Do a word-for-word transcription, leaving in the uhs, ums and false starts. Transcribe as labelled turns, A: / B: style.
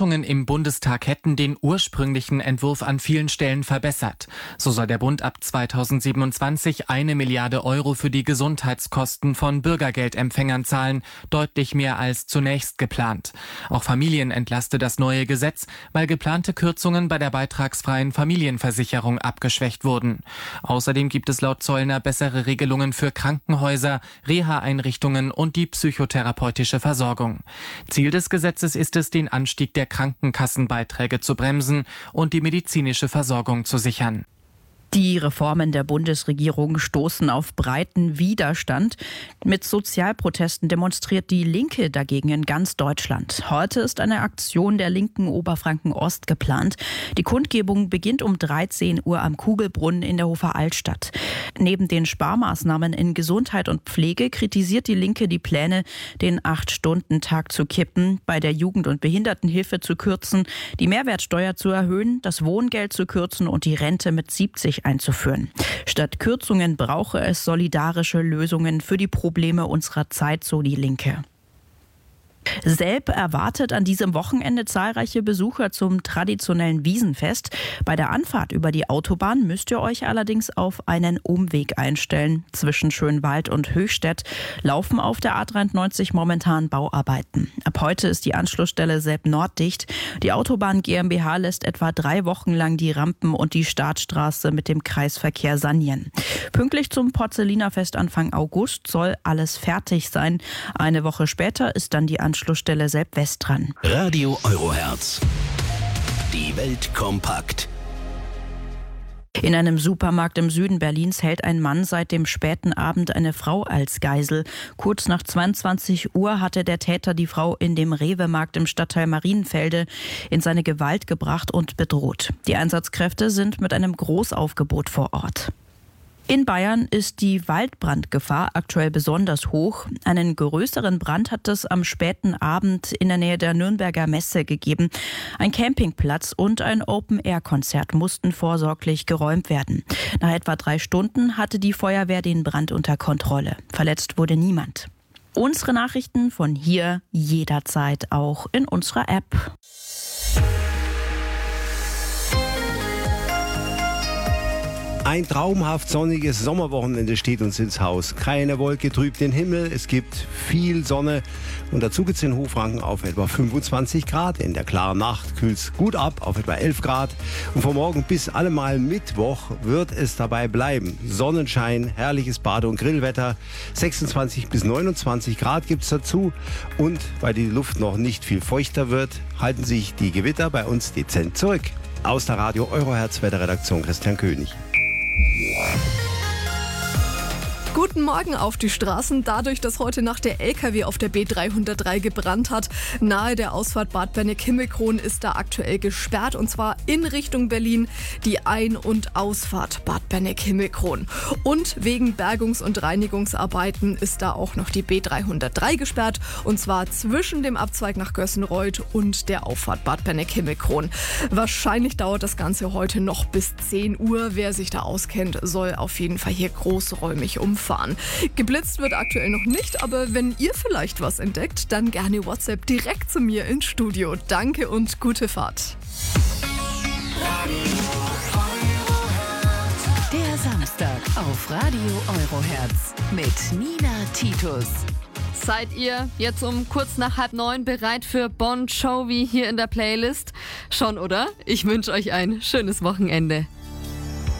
A: Beratungen im Bundestag hätten den ursprünglichen Entwurf an vielen Stellen verbessert. So soll der Bund ab zweitausendsiebenundzwanzig eine Milliarde Euro für die Gesundheitskosten von Bürgergeldempfängern zahlen, deutlich mehr als zunächst geplant. Auch Familien entlaste das neue Gesetz, weil geplante Kürzungen bei der beitragsfreien Familienversicherung abgeschwächt wurden. Außerdem gibt es laut Zollner bessere Regelungen für Krankenhäuser, Reha-Einrichtungen und die psychotherapeutische Versorgung. Ziel des Gesetzes ist es, den Anstieg der Krankenkassenbeiträge zu bremsen und die medizinische Versorgung zu sichern.
B: Die Reformen der Bundesregierung stoßen auf breiten Widerstand. Mit Sozialprotesten demonstriert die Linke dagegen in ganz Deutschland. Heute ist eine Aktion der Linken Oberfranken-Ost geplant. Die Kundgebung beginnt um dreizehn Uhr am Kugelbrunnen in der Hofer Altstadt. Neben den Sparmaßnahmen in Gesundheit und Pflege kritisiert die Linke die Pläne, den Acht-Stunden-Tag zu kippen, bei der Jugend- und Behindertenhilfe zu kürzen, die Mehrwertsteuer zu erhöhen, das Wohngeld zu kürzen und die Rente mit siebzig einzuführen. Statt Kürzungen brauche es solidarische Lösungen für die Probleme unserer Zeit, so die Linke. Selb erwartet an diesem Wochenende zahlreiche Besucher zum traditionellen Wiesenfest. Bei der Anfahrt über die Autobahn müsst ihr euch allerdings auf einen Umweg einstellen. Zwischen Schönwald und Höchstädt laufen auf der A dreiundneunzig momentan Bauarbeiten. Ab heute ist die Anschlussstelle Selb Nord dicht. Die Autobahn GmbH lässt etwa drei Wochen lang die Rampen und die Startstraße mit dem Kreisverkehr sanieren. Pünktlich zum Porzellinerfest Anfang August soll alles fertig sein. Eine Woche später ist dann die Anschlussstelle Selb West dran.
C: Radio Euroherz. Die Welt kompakt.
B: In einem Supermarkt im Süden Berlins hält ein Mann seit dem späten Abend eine Frau als Geisel. Kurz nach zweiundzwanzig Uhr hatte der Täter die Frau in dem Rewe-Markt im Stadtteil Marienfelde in seine Gewalt gebracht und bedroht. Die Einsatzkräfte sind mit einem Großaufgebot vor Ort. In Bayern ist die Waldbrandgefahr aktuell besonders hoch. Einen größeren Brand hat es am späten Abend in der Nähe der Nürnberger Messe gegeben. Ein Campingplatz und ein Open-Air-Konzert mussten vorsorglich geräumt werden. Nach etwa drei Stunden hatte die Feuerwehr den Brand unter Kontrolle. Verletzt wurde niemand. Unsere Nachrichten von hier jederzeit auch in unserer App.
D: Ein traumhaft sonniges Sommerwochenende steht uns ins Haus. Keine Wolke trübt den Himmel, es gibt viel Sonne und dazu geht es in Hochfranken auf etwa fünfundzwanzig Grad. In der klaren Nacht kühlt es gut ab auf etwa elf Grad und von morgen bis allemal Mittwoch wird es dabei bleiben. Sonnenschein, herrliches Bade- und Grillwetter, sechsundzwanzig bis neunundzwanzig Grad gibt es dazu und weil die Luft noch nicht viel feuchter wird, halten sich die Gewitter bei uns dezent zurück. Aus der Radio Euroherz Wetterredaktion Christian König.
E: Guten Morgen auf die Straßen. Dadurch, dass heute Nacht der L K W auf der B dreihundertdrei gebrannt hat, nahe der Ausfahrt Bad Berneck-Himmelkron ist da aktuell gesperrt und zwar in Richtung Berlin die Ein- und Ausfahrt Bad Berneck-Himmelkron. Und wegen Bergungs- und Reinigungsarbeiten ist da auch noch die B dreihundertdrei gesperrt und zwar zwischen dem Abzweig nach Gössenreuth und der Auffahrt Bad Berneck-Himmelkron. Wahrscheinlich dauert das Ganze heute noch bis zehn Uhr. Wer sich da auskennt, soll auf jeden Fall hier großräumig umfahren. Fahren. Geblitzt wird aktuell noch nicht, aber wenn ihr vielleicht was entdeckt, dann gerne WhatsApp direkt zu mir ins Studio. Danke und gute Fahrt.
F: Der Samstag auf Radio Euroherz mit Nina Titus.
G: Seid ihr jetzt um kurz nach halb neun bereit für Bon Jovi hier in der Playlist? Schon, oder? Ich wünsche euch ein schönes Wochenende.